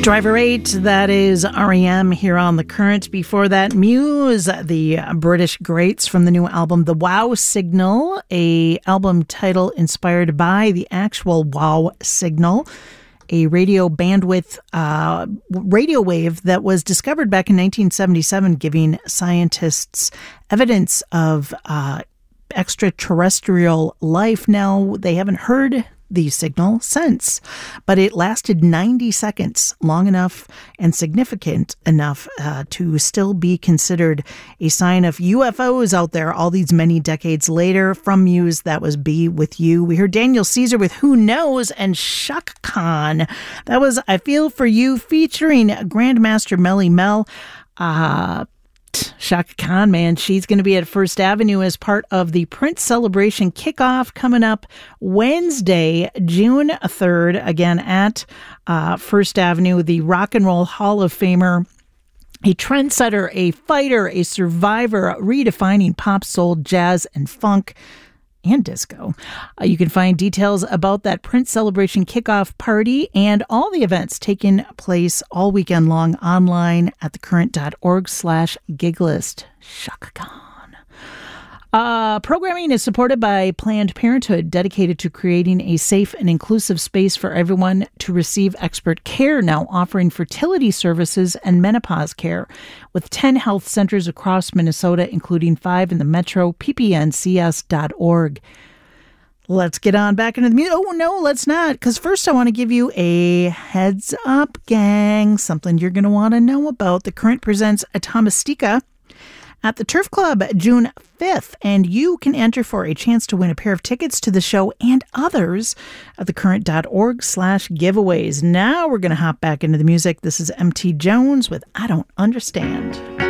Driver 8, that is R.E.M. here on The Current. Before that, Muse, the British greats from the new album The Wow Signal, a album title inspired by the actual wow signal, a radio bandwidth radio wave that was discovered back in 1977, giving scientists evidence of extraterrestrial life. Now, they haven't heard the signal since, but it lasted 90 seconds, long enough and significant enough to still be considered a sign of UFOs out there all these many decades later. From Muse, that was Be With You. We heard Daniel Caesar with Who Knows and Chaka Khan. That was I Feel For You featuring Grandmaster Melly Mel. Chaka Khan, man, she's going to be at First Avenue as part of the Prince Celebration kickoff coming up Wednesday, June 3rd, again at First Avenue. The Rock and Roll Hall of Famer, a trendsetter, a fighter, a survivor, redefining pop, soul, jazz, and funk, and disco. You can find details about that Prince Celebration kickoff party and all the events taking place all weekend long online at thecurrent.org/giglist. Chaka Khan. Programming is supported by Planned Parenthood, dedicated to creating a safe and inclusive space for everyone to receive expert care, now offering fertility services and menopause care with 10 health centers across Minnesota, including 5 in the metro, ppncs.org. Let's get on back into the music. Oh, no, let's not, because first I want to give you a heads up, gang, something you're going to want to know about. The Current presents Atomistica at the Turf Club June 5th, and you can enter for a chance to win a pair of tickets to the show and others at thecurrent.org/giveaways. Now we're going to hop back into the music. This is MT Jones with I Don't Understand.